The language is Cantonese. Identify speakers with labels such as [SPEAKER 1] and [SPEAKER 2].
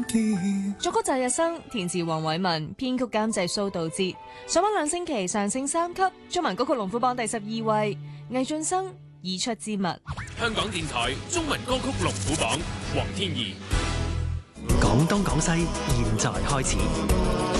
[SPEAKER 1] 作曲澤日生，填詞黃偉文，編曲監製蘇道哲。上榜2星期上升3級，中文歌曲龍虎榜第12位。魏浚笙《已出之物》。
[SPEAKER 2] 香港電台中文歌曲龍虎榜，黃天怡。
[SPEAKER 3] 廣東廣西現在開始。